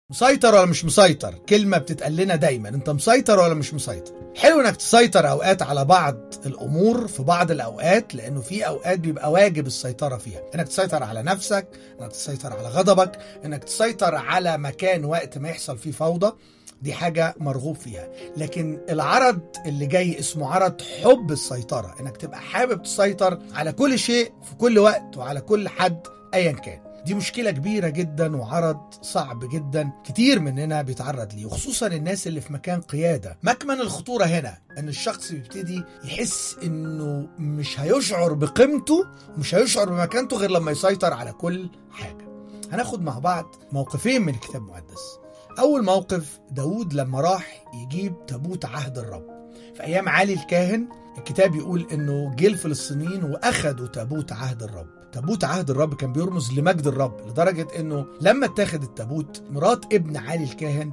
مسيطر ولا مش مسيطر؟ كلمة بتتقال لنا دايما، انت مسيطر ولا مش مسيطر؟ حلو انك تسيطر اوقات على بعض الامور في بعض الاوقات، لانه في اوقات بيبقى واجب السيطرة فيها، انك تسيطر على نفسك، انك تسيطر على غضبك، انك تسيطر على مكان وقت ما يحصل فيه فوضى، دي حاجة مرغوب فيها. لكن العرض اللي جاي اسمه عرض حب السيطرة، انك تبقى حابب تسيطر على كل شيء في كل وقت وعلى كل حد ايا كان. دي مشكلة كبيرة جدا وعرض صعب جدا كتير مننا بيتعرض ليه، وخصوصا الناس اللي في مكان قيادة. مكمن الخطورة هنا ان الشخص بيبتدي يحس انه مش هيشعر بقيمته ومش هيشعر بمكانته غير لما يسيطر على كل حاجة. هناخد مع بعض موقفين من الكتاب المقدس. أول موقف داود لما راح يجيب تابوت عهد الرب في أيام علي الكاهن. الكتاب يقول إنه جه الفلسطينيين وأخدوا تابوت عهد الرب. تابوت عهد الرب كان بيرمز لمجد الرب، لدرجة إنه لما اتاخد التابوت مرات ابن علي الكاهن